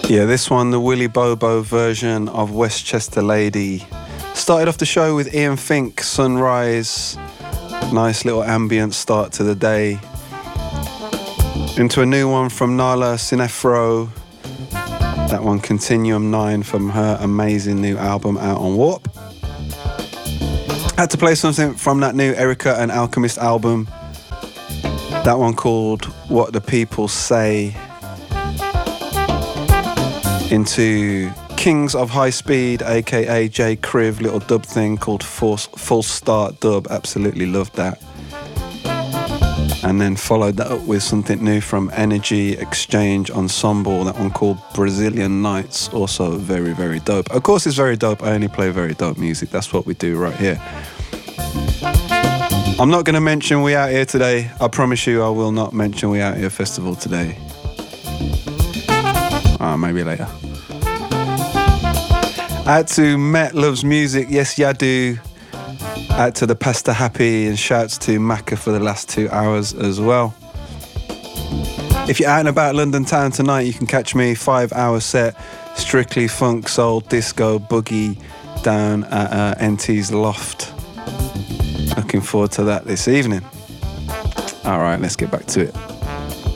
Yeah, this one, the Willy Bobo version of Westchester Lady. Started off the show with Ian Fink, Sunrise. Nice little ambient start to the day. Into a new one from Nala Cinefro. That one, Continuum 9, from her amazing new album out on Warp. Had to play something from that new Erica and Alchemist album. That one called What the People Say. Into Kings of High Speed, aka J Kriv, little dub thing called Full Start Dub. Absolutely loved that. And then followed that up with something new from Energy Exchange Ensemble, that one called Brazilian Nights, also very, very dope. Of course it's very dope, I only play very dope music, that's what we do right here. I'm not going to mention We Out Here today, I promise you I will not mention We Out Here Festival today. Maybe later. Out to Met Loves Music, yes Yadu. Out to the Pasta Happy, and shouts to Macca for the last 2 hours as well. If you're out and about London town tonight, you can catch me 5-hour set, strictly funk, soul, disco, boogie down at NT's Loft. Looking forward to that this evening. All right, let's get back to it.